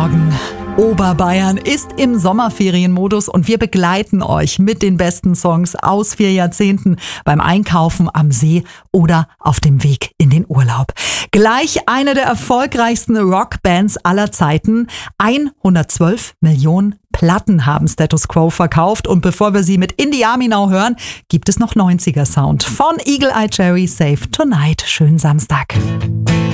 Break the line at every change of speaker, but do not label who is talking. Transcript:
Morgen. Oberbayern ist im Sommerferienmodus und wir begleiten euch mit den besten Songs aus 4 Jahrzehnten beim Einkaufen am See oder auf dem Weg in den Urlaub. Gleich eine der erfolgreichsten Rockbands aller Zeiten. 112 Millionen Platten haben Status Quo verkauft und bevor wir sie mit In the Army Now hören, gibt es noch 90er Sound von Eagle Eye Cherry, Save Tonight. Schönen Samstag.